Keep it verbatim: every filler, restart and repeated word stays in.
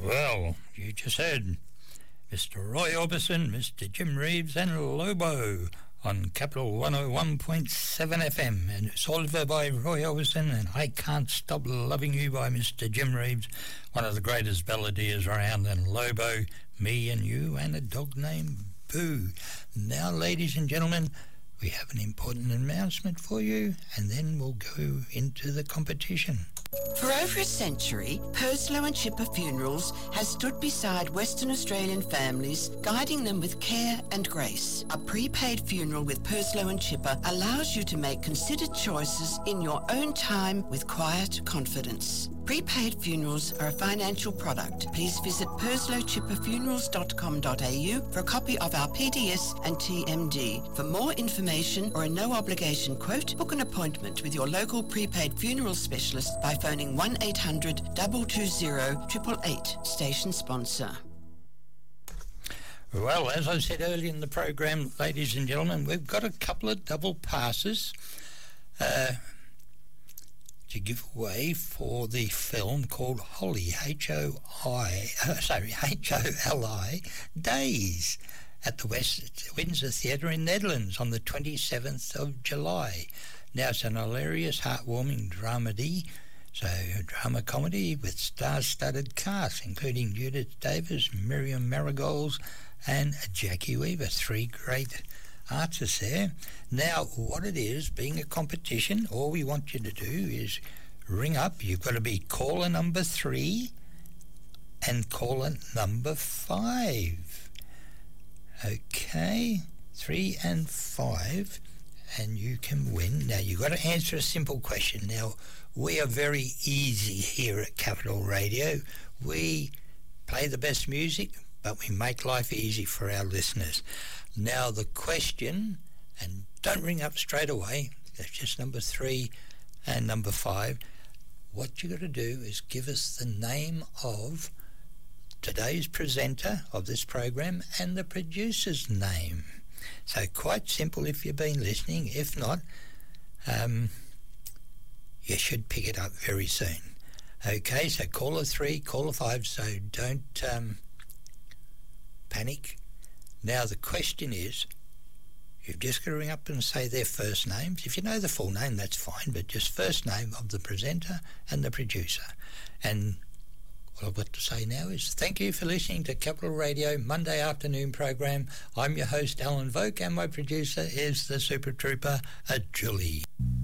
Well, you just heard Mister Roy Orbison, Mister Jim Reeves and Lobo on Capital one oh one point seven F M, and it's all over by Roy Orbison and I Can't Stop Loving You by Mister Jim Reeves, one of the greatest balladeers around, and Lobo, Me and You and a Dog Named Boo. Now, ladies and gentlemen, we have an important announcement for you, and then we'll go into the competition. For over a century, Purslow and Chipper Funerals has stood beside Western Australian families, guiding them with care and grace. A prepaid funeral with Purslow and Chipper allows you to make considered choices in your own time with quiet confidence. Prepaid funerals are a financial product. Please visit purslow chipper funerals dot com dot a u for a copy of our P D S and T M D. For more information or a no-obligation quote, book an appointment with your local prepaid funeral specialist by phoning one eight hundred, two two zero, eight eight eight, station sponsor. Well, as I said earlier in the program, ladies and gentlemen, we've got a couple of double passes uh, to give away for the film called Holly, H O I, uh, sorry, H O L I, Days, at the West Windsor Theatre in Netherlands on the twenty-seventh of July. Now, it's an hilarious, heartwarming dramedy, so a drama comedy with star-studded cast, including Judith Davis, Miriam Marigolds, and Jackie Weaver, three great artists there. Now, what it is, being a competition, all we want you to do is ring up. You've got to be caller number three and caller number five. Okay, three and five, and you can win. Now, you've got to answer a simple question. Now, we are very easy here at Capital Radio. We play the best music, but we make life easy for our listeners. Now, the question, and don't ring up straight away, that's just number three and number five. What you got to do is give us the name of today's presenter of this program and the producer's name. So quite simple if you've been listening. If not, um, you should pick it up very soon. Okay, so caller three, caller five, so don't um, panic. Now, the question is, you've just got to ring up and say their first names. If you know the full name, that's fine, but just first name of the presenter and the producer. And what I've got to say now is thank you for listening to Capital Radio Monday afternoon program. I'm your host, Alan Voke, and my producer is the Super Trooper, uh, Julie.